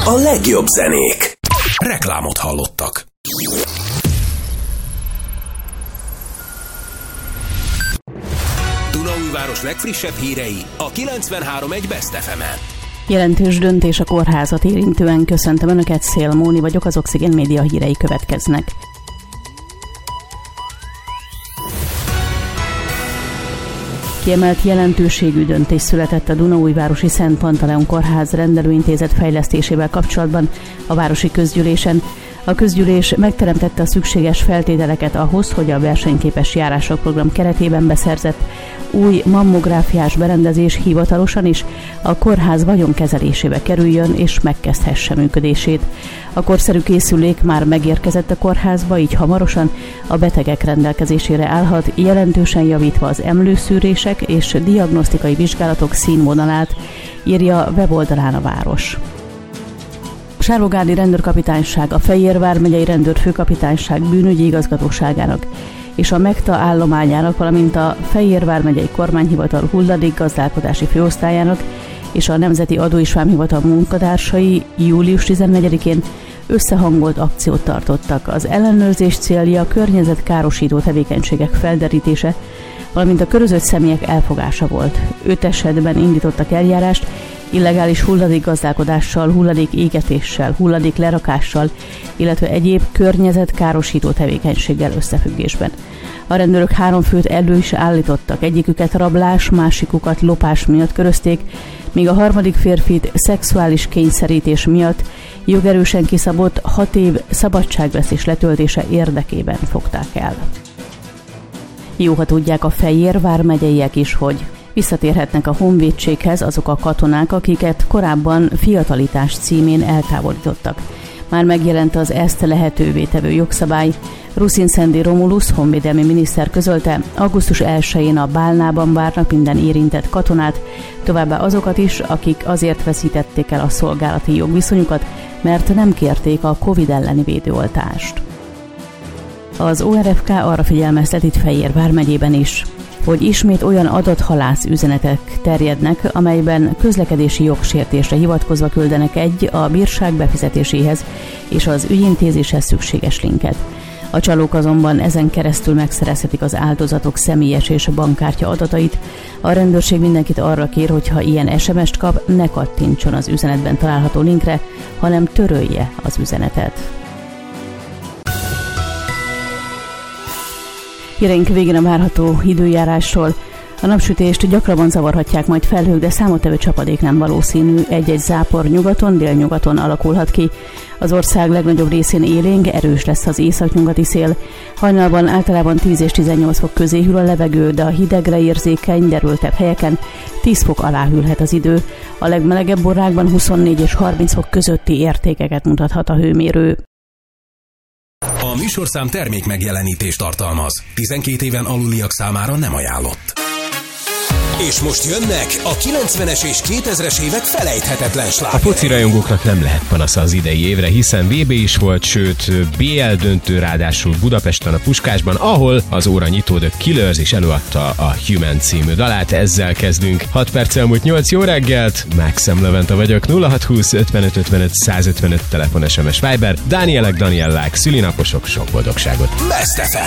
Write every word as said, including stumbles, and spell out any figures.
A legjobb zenék. Reklámot hallottak. Dunaújváros legfrissebb hírei a kilencvenhárom egy Best ef emen. Jelentős döntés a kórházat érintően. Köszöntöm Önöket, Szél Móni vagyok, az Oxigén Média hírei következnek. Kiemelt jelentőségű döntés született a Dunaújvárosi Szent Pantaleon Kórház rendelőintézet fejlesztésével kapcsolatban a városi közgyűlésen. A közgyűlés megteremtette a szükséges feltételeket ahhoz, hogy a versenyképes járások program keretében beszerzett új mammográfiás berendezés hivatalosan is a kórház vagyonkezelésébe kerüljön és megkezdhesse működését. A korszerű készülék már megérkezett a kórházba, így hamarosan a betegek rendelkezésére állhat, jelentősen javítva az emlőszűrések és diagnosztikai vizsgálatok színvonalát, írja weboldalán a város. A Sárvogárdi Rendőrkapitányság, a Fejér vármegyei Rendőrfőkapitányság bűnügyi igazgatóságának és a Megta állományának, valamint a Fejér vármegyei Kormányhivatal hulladékgazdálkodási főosztályának és a Nemzeti Adó és Vámhivatal munkatársai július tizennegyedikén összehangolt akciót tartottak. Az ellenőrzés célja a környezetkárosító tevékenységek felderítése, valamint a körözött személyek elfogása volt. Öt esetben indítottak eljárást, illegális hulladékgazdálkodással, hulladékégetéssel, hulladéklerakással, illetve egyéb környezetkárosító tevékenységgel összefüggésben. A rendőrök három főt elő is állítottak, egyiküket rablás, másikukat lopás miatt körözték, míg a harmadik férfit szexuális kényszerítés miatt jogerősen kiszabott hat év szabadságvesztés letöltése érdekében fogták el. Jó, ha tudják a Fejér vármegyeiek is, hogy visszatérhetnek a honvédséghez azok a katonák, akiket korábban fiatalitás címén eltávolítottak. Már megjelent az ezt lehetővé tevő jogszabály. Ruszin-Szendi Romulus honvédelmi miniszter közölte, augusztus elsején a Bálnában várnak minden érintett katonát, továbbá azokat is, akik azért veszítették el a szolgálati jogviszonyukat, mert nem kérték a Covid elleni védőoltást. Az o er ef ká arra figyelmeztet itt Fejér vármegyében is, hogy ismét olyan adathalász üzenetek terjednek, amelyben közlekedési jogsértésre hivatkozva küldenek egy a bírság befizetéséhez és az ügyintézéshez szükséges linket. A csalók azonban ezen keresztül megszerezhetik az áldozatok személyes és bankkártya adatait. A rendőrség mindenkit arra kér, hogy ha ilyen es em est kap, ne kattintson az üzenetben található linkre, hanem törölje az üzenetet. Híreink végén a várható időjárásról. A napsütést gyakrabban zavarhatják majd felhők, de számottevő csapadék nem valószínű. Egy-egy zápor nyugaton, délnyugaton alakulhat ki. Az ország legnagyobb részén élénk, erős lesz az északnyugati szél. Hajnalban általában tíz és tizennyolc fok közé hűl a levegő, de a hidegre érzékeny, derültebb helyeken tíz fok alá hűlhet az idő. A legmelegebb órákban huszonnégy és harminc fok közötti értékeket mutathat a hőmérő. A műsorszám termék megjelenítést tartalmaz. tizenkét éven aluliak számára nem ajánlott. És most jönnek a kilencvenes és kétezres évek felejthetetlen slágerei. A foci rajongóknak nem lehet panasza az idei évre, hiszen vé bé is volt, sőt bé el döntő, ráadásul Budapesten a Puskásban, ahol az óra nyitó The Killers is előadta a Human című dalát. Ezzel kezdünk. hat perc elmúlt nyolc, jó reggelt, Maxem Levente vagyok, nulla hat húsz ötvenöt ötvenöt százötvenöt telefon, es em es, Viber, Dánielek, Daniellák, szülinaposok, sok boldogságot. Best ef em.